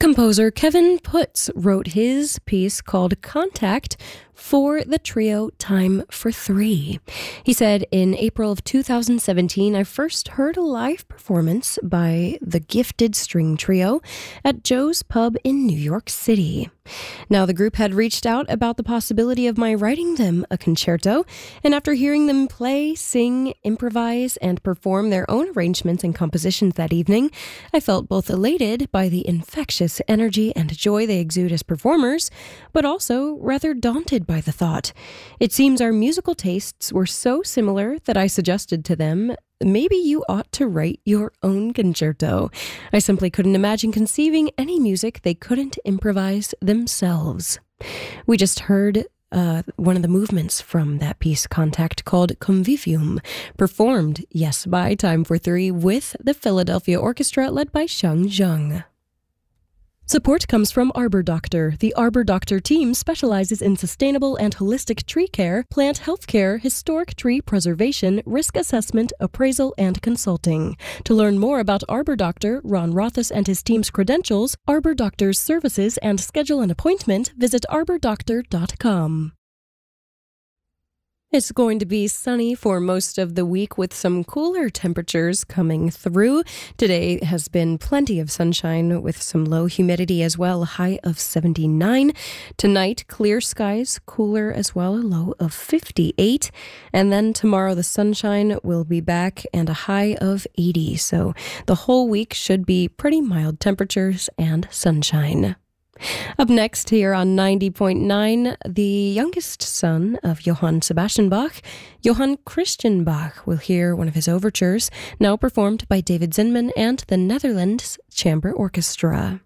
Composer Kevin Putz wrote his piece called Contact for the trio Time for Three. He said, in April of 2017, I first heard a live performance by the Gifted String Trio at Joe's Pub in New York City. Now, the group had reached out about the possibility of my writing them a concerto, and after hearing them play, sing, improvise, and perform their own arrangements and compositions that evening, I felt both elated by the infectious energy and joy they exude as performers, but also rather daunted by the thought. It seems our musical tastes were so similar that I suggested to them, maybe you ought to write your own concerto. I simply couldn't imagine conceiving any music they couldn't improvise themselves. We just heard one of the movements from that piece, Contact, called Convivium, performed, yes, by Time for Three with the Philadelphia Orchestra led by Xiang Zheng. Support comes from Arbor Doctor. The Arbor Doctor team specializes in sustainable and holistic tree care, plant health care, historic tree preservation, risk assessment, appraisal, and consulting. To learn more about Arbor Doctor, Ron Rothus and his team's credentials, Arbor Doctor's services, and schedule an appointment, visit arbordoctor.com. It's going to be sunny for most of the week with some cooler temperatures coming through. Today has been plenty of sunshine with some low humidity as well, a high of 79. Tonight, clear skies, cooler as well, a low of 58. And then tomorrow the sunshine will be back and a high of 80. So the whole week should be pretty mild temperatures and sunshine. Up next here on 90.9, the youngest son of Johann Sebastian Bach, Johann Christian Bach, will hear one of his overtures, now performed by David Zinman and the Netherlands Chamber Orchestra.